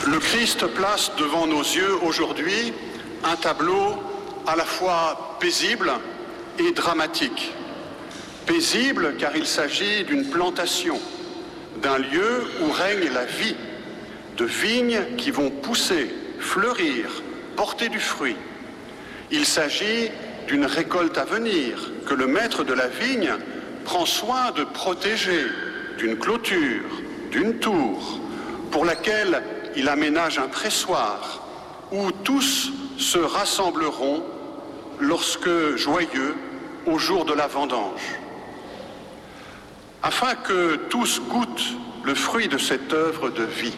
Le Christ place devant nos yeux aujourd'hui un tableau à la fois paisible et dramatique. Paisible car il s'agit d'une plantation, d'un lieu où règne la vie, de vignes qui vont pousser, fleurir, porter du fruit. Il s'agit d'une récolte à venir que le maître de la vigne prend soin de protéger d'une clôture, d'une tour, pour laquelle il aménage un pressoir où tous se rassembleront lorsque joyeux au jour de la vendange. Afin que tous goûtent le fruit de cette œuvre de vie.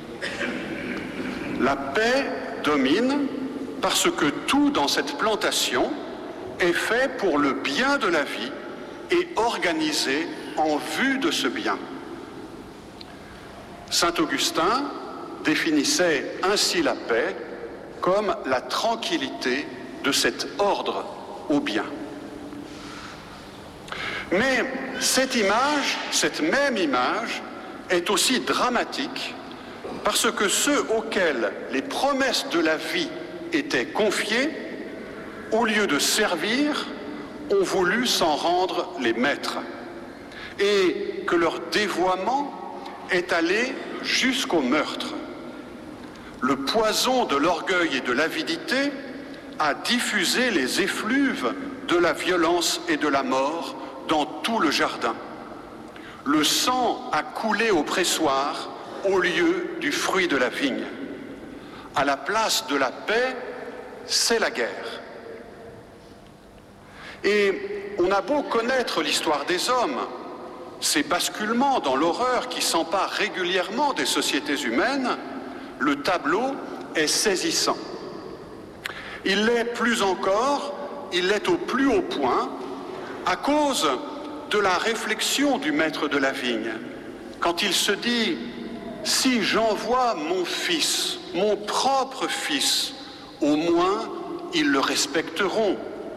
La paix domine parce que tout dans cette plantation est fait pour le bien de la vie et organisé en vue de ce bien. Saint Augustin définissait ainsi la paix comme la tranquillité de cet ordre au bien. Mais cette image, cette même image, est aussi dramatique parce que ceux auxquels les promesses de la vie étaient confiées, au lieu de servir, ont voulu s'en rendre les maîtres et que leur dévoiement est allé jusqu'au meurtre. Le poison de l'orgueil et de l'avidité a diffusé les effluves de la violence et de la mort dans tout le jardin. Le sang a coulé au pressoir au lieu du fruit de la vigne. À la place de la paix, c'est la guerre. Et on a beau connaître l'histoire des hommes, ces basculements dans l'horreur qui s'emparent régulièrement des sociétés humaines, le tableau est saisissant. Il l'est plus encore, il l'est au plus haut point, à cause de la réflexion du maître de la vigne, quand il se dit « Si j'envoie mon fils, mon propre fils, au moins ils le respecteront. »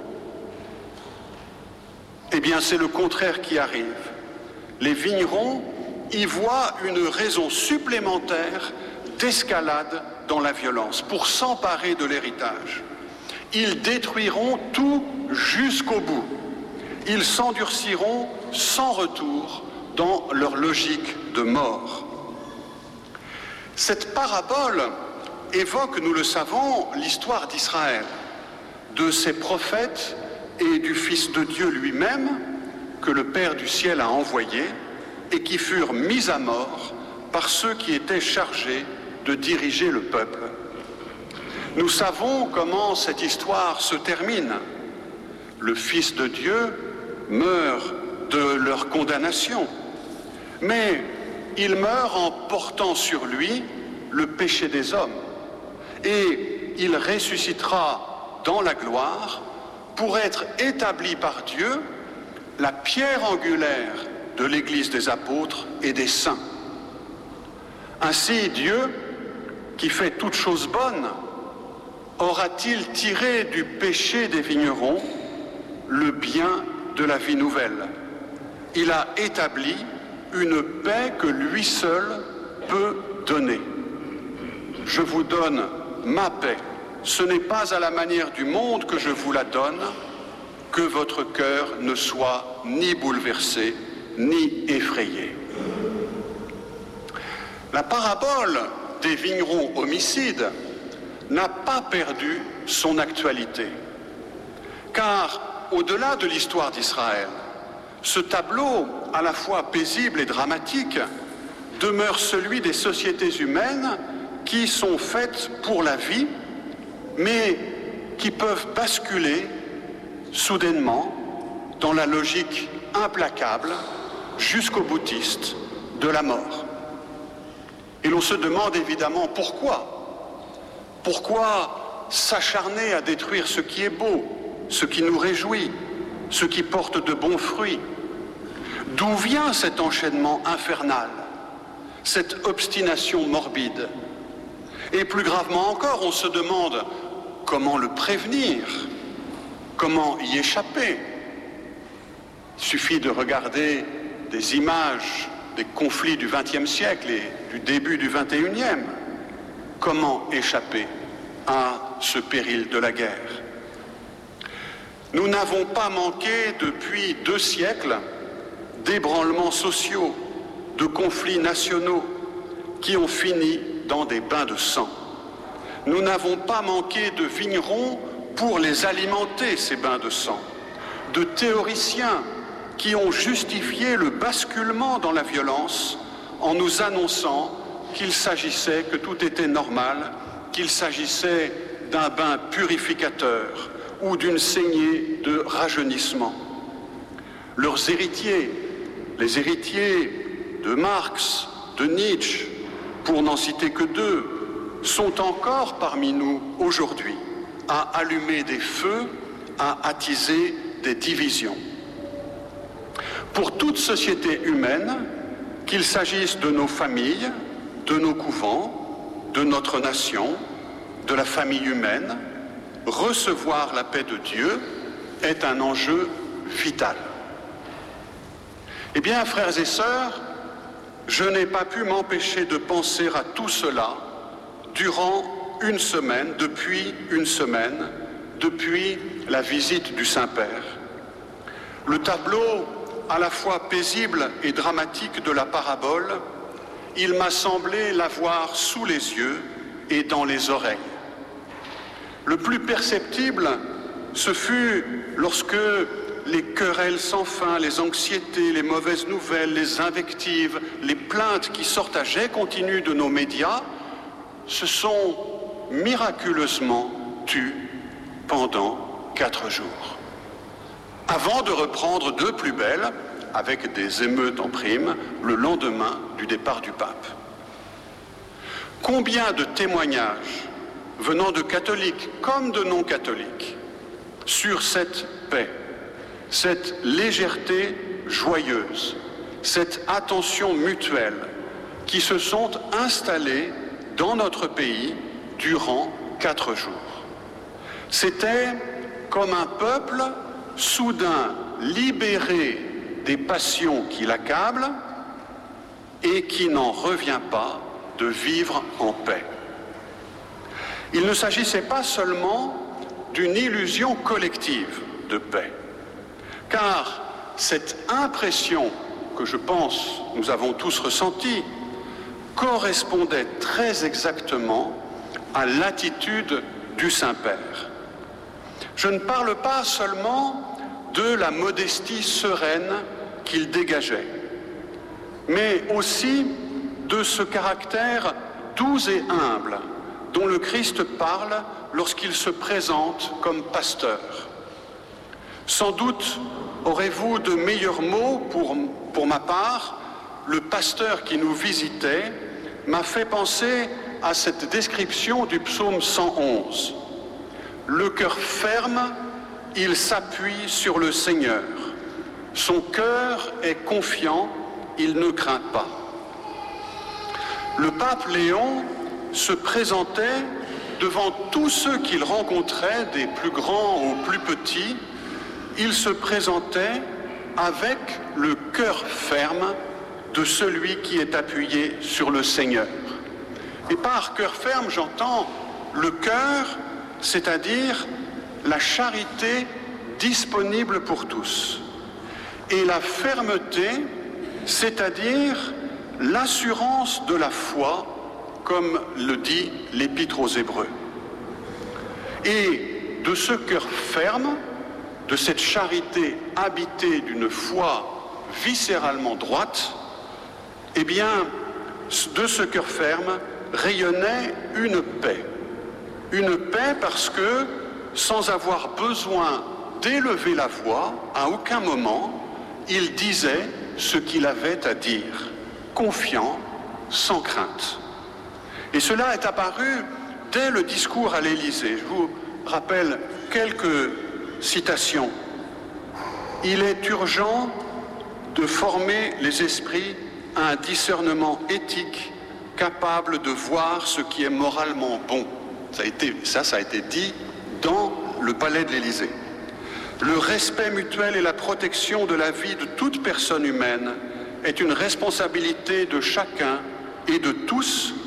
Eh bien, c'est le contraire qui arrive. Les vignerons y voient une raison supplémentaire d'escalade dans la violence pour s'emparer de l'héritage. Ils détruiront tout jusqu'au bout. Ils s'endurciront sans retour dans leur logique de mort. Cette parabole évoque, nous le savons, l'histoire d'Israël, de ses prophètes et du Fils de Dieu lui-même que le Père du ciel a envoyé et qui furent mis à mort par ceux qui étaient chargés de diriger le peuple. Nous savons comment cette histoire se termine. Le Fils de Dieu meurt de leur condamnation, mais il meurt en portant sur lui le péché des hommes et il ressuscitera dans la gloire pour être établi par Dieu la pierre angulaire de l'Église des apôtres et des saints. Ainsi, Dieu, qui fait toutes choses bonnes, aura-t-il tiré du péché des vignerons le bien de la vie nouvelle? Il a établi une paix que lui seul peut donner. Je vous donne ma paix. Ce n'est pas à la manière du monde que je vous la donne, que votre cœur ne soit ni bouleversé, ni effrayé. La parabole des vignerons homicides n'a pas perdu son actualité, car au-delà de l'histoire d'Israël, ce tableau, à la fois paisible et dramatique, demeure celui des sociétés humaines qui sont faites pour la vie, mais qui peuvent basculer soudainement dans la logique implacable jusqu'au boutiste de la mort. Et l'on se demande évidemment pourquoi. Pourquoi s'acharner à détruire ce qui est beau, ce qui nous réjouit, ce qui porte de bons fruits? D'où vient cet enchaînement infernal, cette obstination morbide? Et plus gravement encore, on se demande comment le prévenir, comment y échapper. Il suffit de regarder des images des conflits du XXe siècle et du début du XXIe. comment échapper à ce péril de la guerre. Nous n'avons pas manqué depuis 2 siècles d'ébranlements sociaux, de conflits nationaux qui ont fini dans des bains de sang. Nous n'avons pas manqué de vignerons pour les alimenter, ces bains de sang, de théoriciens qui ont justifié le basculement dans la violence en nous annonçant qu'il s'agissait, que tout était normal, qu'il s'agissait d'un bain purificateur ou d'une saignée de rajeunissement. Leurs héritiers, les héritiers de Marx, de Nietzsche, pour n'en citer que 2, sont encore parmi nous aujourd'hui à allumer des feux, à attiser des divisions. Pour toute société humaine, qu'il s'agisse de nos familles, de nos couvents, de notre nation, de la famille humaine, recevoir la paix de Dieu est un enjeu vital. Eh bien, frères et sœurs, je n'ai pas pu m'empêcher de penser à tout cela durant une semaine, depuis la visite du Saint-Père. Le tableau à la fois paisible et dramatique de la parabole, il m'a semblé l'avoir sous les yeux et dans les oreilles. Le plus perceptible, ce fut lorsque les querelles sans fin, les anxiétés, les mauvaises nouvelles, les invectives, les plaintes qui sortent à jet continu de nos médias se sont miraculeusement tus pendant 4 jours. Avant de reprendre de plus belle, avec des émeutes en prime, le lendemain du départ du pape. Combien de témoignages venant de catholiques comme de non-catholiques sur cette paix, cette légèreté joyeuse, cette attention mutuelle qui se sont installées dans notre pays durant 4 jours. C'était comme un peuple soudain libéré des passions qui l'accablent et qui n'en revient pas de vivre en paix. Il ne s'agissait pas seulement d'une illusion collective de paix, car cette impression que je pense nous avons tous ressentie correspondait très exactement à l'attitude du Saint-Père. Je ne parle pas seulement de la modestie sereine qu'il dégageait, mais aussi de ce caractère doux et humble dont le Christ parle lorsqu'il se présente comme pasteur. Sans doute aurez-vous de meilleurs mots pour ma part. Le pasteur qui nous visitait m'a fait penser à cette description du psaume 111. Le cœur ferme, il s'appuie sur le Seigneur. Son cœur est confiant, il ne craint pas. Le pape Léon se présentait devant tous ceux qu'il rencontrait, des plus grands aux plus petits. Il se présentait avec le cœur ferme de celui qui est appuyé sur le Seigneur. Et par cœur ferme, j'entends le cœur, c'est-à-dire la charité disponible pour tous. Et la fermeté, c'est-à-dire l'assurance de la foi, comme le dit l'Épître aux Hébreux. Et de ce cœur ferme, de cette charité habitée d'une foi viscéralement droite, eh bien, de ce cœur ferme rayonnait une paix. Une paix parce que, sans avoir besoin d'élever la voix, à aucun moment, il disait ce qu'il avait à dire, confiant, sans crainte. Et cela est apparu dès le discours à l'Élysée. Je vous rappelle quelques citations. Il est urgent de former les esprits à un discernement éthique capable de voir ce qui est moralement bon. Ça a été dit dans le palais de l'Élysée. Le respect mutuel et la protection de la vie de toute personne humaine est une responsabilité de chacun et de tous